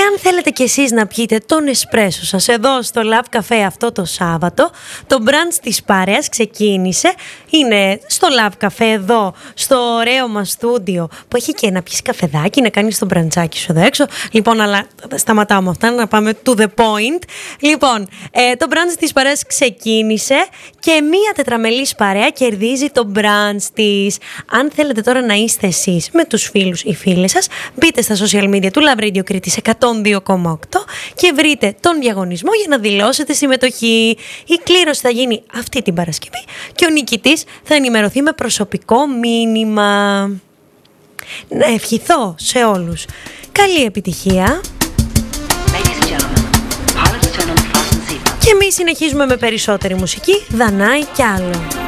αν θέλετε κι εσείς να πιείτε τον εσπρέσο σας εδώ στο Love Cafe αυτό το Σάββατο, το brunch της παρέας ξεκίνησε. Είναι στο Love Cafe εδώ, στο ωραίο μας στούντιο, που έχει και να πιεις καφεδάκι, να κάνεις το μπραντσάκι σου εδώ έξω. Λοιπόν, αλλά σταματάω με αυτά, να πάμε to the point. Λοιπόν, το brunch της παρέας ξεκίνησε και μία τετραμελής παρέα κερδίζει το brunch της. Αν θέλετε τώρα να είστε εσείς με τους φίλους ή φίλες σας, μπείτε στα social media του Love Radio Κρήτης 102,8 και βρείτε τον διαγωνισμό για να δηλώσετε συμμετοχή. Η κλήρωση θα γίνει αυτή την Παρασκευή και ο νικητής θα ενημερωθεί με προσωπικό μήνυμα. Να ευχηθώ σε όλους καλή επιτυχία. Και εμείς συνεχίζουμε με περισσότερη μουσική, Δανάη κι άλλο.